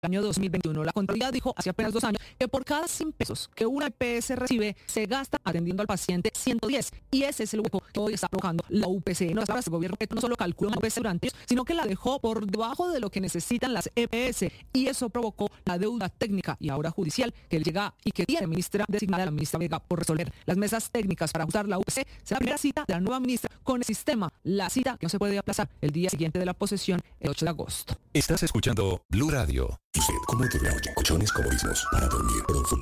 año 2021. La Contraloría dijo hace apenas 2 años que por cada 100 pesos que una EPS recibe, se gasta atendiendo al paciente 110. Y ese es el hueco que hoy está provocando la UPC. No, el gobierno que no solo calculó una UPC durante ellos, sino que la dejó por debajo de lo que necesitan las EPS. Y eso provocó la deuda técnica y ahora judicial que llega y que tiene ministra designada, la ministra Vega, por resolver. Las mesas técnicas para ajustar la UPC será la primera cita de la nueva ministra con el sistema. La cita que no se puede aplazar el día siguiente de la posesión, el 8 de agosto. Estás escuchando Blue Radio. ¿Usted cómo durmió? Colchones comodísimos para dormir profundo.